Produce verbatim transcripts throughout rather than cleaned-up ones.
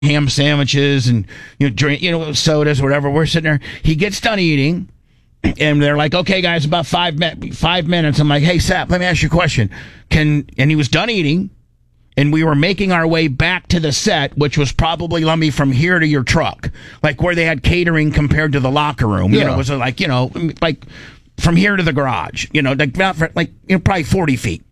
ham sandwiches and you know drink, you know, sodas, whatever. We're sitting there. He gets done eating, and they're like, "Okay, guys, about five mi- five minutes." I'm like, "Hey, Sap, let me ask you a question. Can?" And he was done eating, and we were making our way back to the set, which was probably, let me, from here to your truck, like where they had catering compared to the locker room. Yeah. You know, it was like you know, like from here to the garage. You know, like not for, like you know, probably forty feet.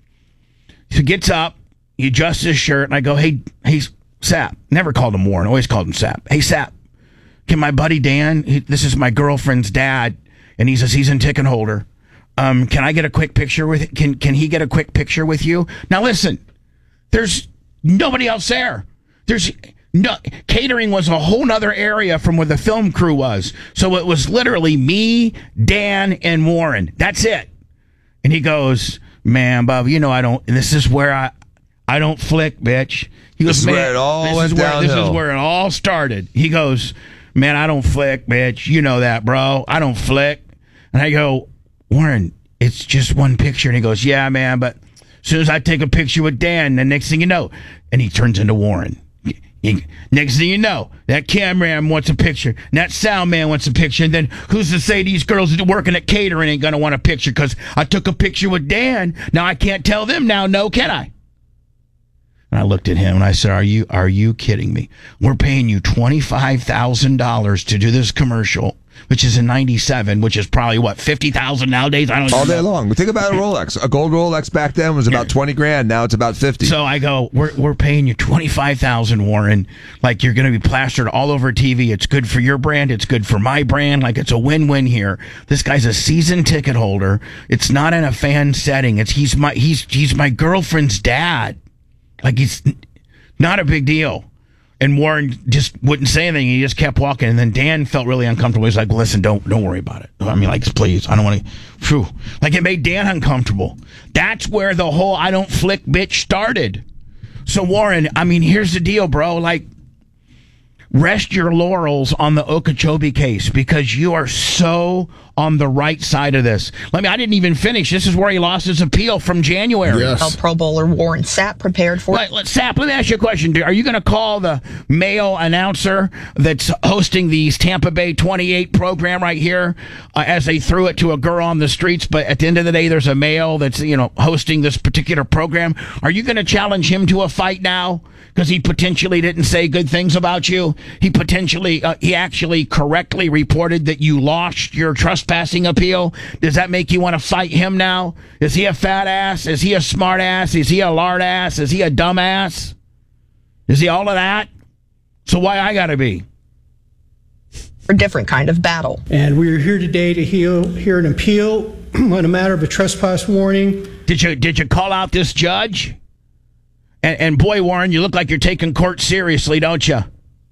So he gets up, he adjusts his shirt, and I go, "Hey, hey, Sap." Never called him Warren, always called him Sap. "Hey, Sap, can my buddy Dan, he, this is my girlfriend's dad, and he's a season ticket holder. Um, can I get a quick picture with, can, can he get a quick picture with you?" Now listen, there's nobody else there. There's no, catering was a whole nother area from where the film crew was. So it was literally me, Dan, and Warren. That's it. And he goes, "Man, Bob, you know I don't, this is where I, I don't flick, bitch." He goes, This is "Man, where it all this went is where, This is downhill." where it all started. He goes, "Man, I don't flick, bitch. You know that, bro. I don't flick." And I go, "Warren, it's just one picture." And he goes, "Yeah, man, but as soon as I take a picture with Dan, the next thing you know," and he turns into Warren. He, next thing you know, that cameraman wants a picture, and that sound man wants a picture, and then who's to say these girls working at catering ain't gonna want a picture because I took a picture with Dan? Now I can't tell them now, no, can I? And I looked at him and I said, "Are you are you kidding me? We're paying you twenty-five thousand dollars to do this commercial, which is in ninety-seven, which is probably, what, fifty thousand dollars nowadays? I don't All know. day long. Think about a Rolex. A gold Rolex back then was about twenty grand. Now it's about fifty. So I go, we're we're paying you twenty-five thousand dollars, Warren. Like, you're going to be plastered all over T V. It's good for your brand. It's good for my brand. Like, it's a win-win here. This guy's a season ticket holder. It's not in a fan setting. It's he's my he's he's my girlfriend's dad. Like, he's not a big deal." And Warren just wouldn't say anything. He just kept walking. And then Dan felt really uncomfortable. He's like, "Listen, don't don't worry about it. I mean, like, please, I don't want to." Phew. Like, it made Dan uncomfortable. That's where the whole "I don't flick" bitch started. So, Warren, I mean, here's the deal, bro. Like, rest your laurels on the Okeechobee case because you are so on the right side of this. Let me, I didn't even finish. This is where he lost his appeal from January. Yes. Pro Bowler Warren Sapp prepared for... Let, let, Sapp, let me ask you a question. Are you going to call the male announcer that's hosting the Tampa Bay twenty-eight program right here uh, as they threw it to a girl on the streets, but at the end of the day, there's a male that's, you know, hosting this particular program? Are you going to challenge him to a fight now? Because he potentially didn't say good things about you. He potentially, uh, he actually correctly reported that you lost your trespassing appeal. Does that make you want to fight him now? Is he a fat ass? Is he a smart ass? Is he a lard ass? Is he a dumb ass? Is he all of that? So why I gotta be? A different kind of battle. And we are here today to hear, hear an appeal on a matter of a trespass warning. Did you did you call out this judge? And, and boy, Warren, you look like you're taking court seriously, don't you?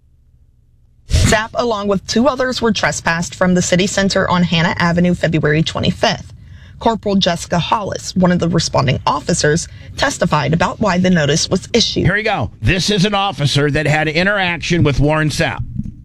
Sapp, along with two others, were trespassed from the city center on Hannah Avenue February twenty-fifth. Corporal Jessica Hollis, one of the responding officers, testified about why the notice was issued. Here you go. This is an officer that had interaction with Warren Sapp.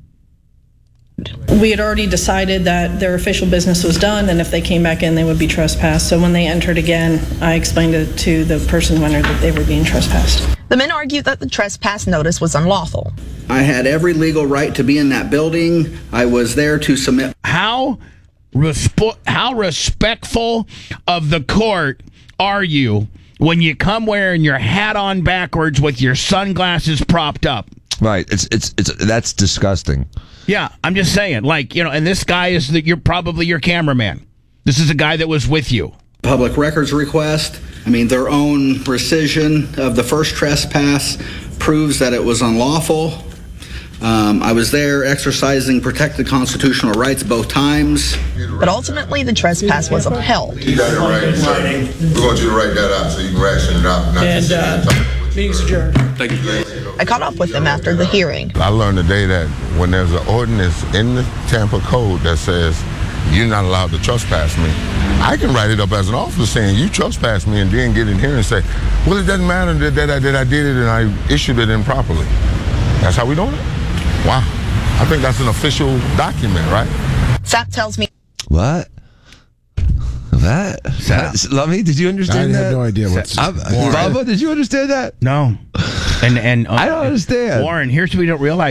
We had already decided that their official business was done, and if they came back in, they would be trespassed. So when they entered again, I explained it to the person who entered that they were being trespassed. The men argued that the trespass notice was unlawful. I had every legal right to be in that building. I was there to submit. How resp- how respectful of the court are you when you come wearing your hat on backwards with your sunglasses propped up? Right. It's it's it's that's disgusting. Yeah, I'm just saying. Like, you know, and this guy is the, you're probably your cameraman. This is a guy that was with you. Public records request. I mean, their own rescission of the first trespass proves that it was unlawful. Um, I was there exercising protected constitutional rights both times. But ultimately, the trespass was upheld. You got it right. So we want you to write that out so you can ration it out. Not And uh, meeting's adjourned. Thank you. I caught up with them after the hearing. I learned today that when there's an ordinance in the Tampa Code that says you're not allowed to trespass me, I can write it up as an officer saying you trespassed me and then get in here and say, well, it doesn't matter that, that, I, that I did it and I issued it improperly. That's how we doing it? Wow. I think that's an official document, right? Sapp tells me. What? That? That? Lummy, did you understand I that? had no idea what. Bubba, did you understand that? No. And and uh, I don't understand. Warren, here's what we don't realize.